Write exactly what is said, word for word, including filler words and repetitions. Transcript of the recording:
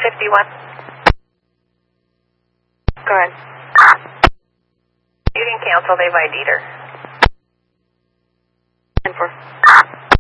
fifty-one. Go ahead. You can cancel, they've ID'd her.